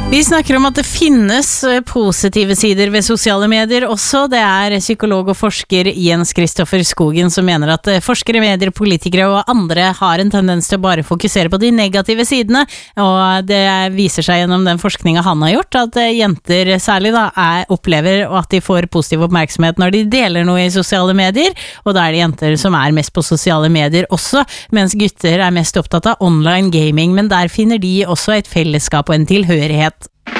Vi snakker om at det finnes positive sider ved sosiale medier også. Det psykolog og forsker Jens Kristoffer Skogen som mener at forskere, medier, politikere og andre har en tendens til å bare fokusere på de negative sidene, og det viser seg gjennom den forskningen han har gjort at jenter særlig da opplever at de får positiv oppmerksomhet når de deler noe i sosiale medier, og da det jenter som mest på sosiale medier også, mens gutter mest opptatt av online gaming, men der finner de også et fellesskap og en tilhørighet.